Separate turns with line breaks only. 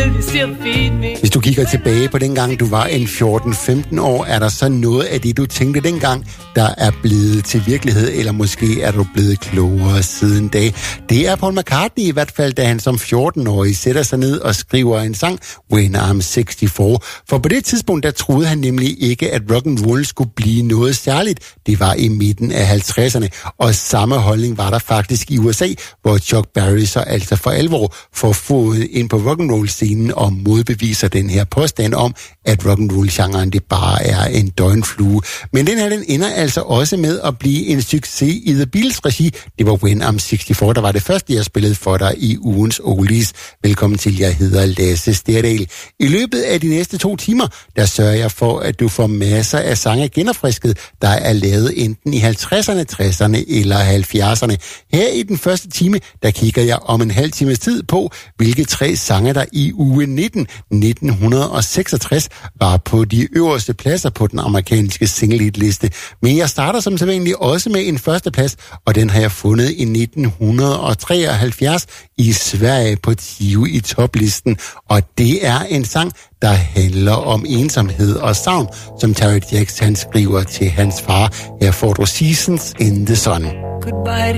will you still feed me?
Hvis du kigger tilbage på dengang, du var en 14-15 år, er der så noget af det, du tænkte dengang, der er blevet til virkelighed, eller måske er du blevet klogere siden da? Det er Paul McCartney i hvert fald, da han som 14-årig sætter sig ned og skriver en sang, When I'm 64. For på det tidspunkt, der troede han nemlig ikke, at rock'n'roll skulle blive noget særligt. Det var i midten af 50'erne, og samme holdning var der faktisk i USA, hvor Chuck Berry så altså for alvor får fodet ind på rock'n'roll-scenen og modbeviser den her påstand om, at rock'n'roll-genren det bare er en døgnflue. Men den her, den ender altså også med at blive en succes i The Beatles regi. Det var When I'm 64, der var det første, jeg spillede for dig i ugens Oldies. Velkommen til, jeg hedder Lasse Sterdal. I løbet af de næste 2 timer, der sørger jeg for, at du får masser af sange genopfrisket, der er lavet enten i 50'erne, 60'erne eller 70'erne. Her i den første time, der kigger jeg om en halv times tid på, hvilke 3 sange, der i uge 1966 var på de øverste pladser på den amerikanske single-hit-liste. Men jeg starter som sædvanligt også med en førsteplads, og den har jeg fundet i 1973 i Sverige på 20 i toplisten. Og det er en sang, der handler om ensomhed og savn, som Terry Jacks han skriver til hans far. Her får du Seasons in the Sun.
Goodbye.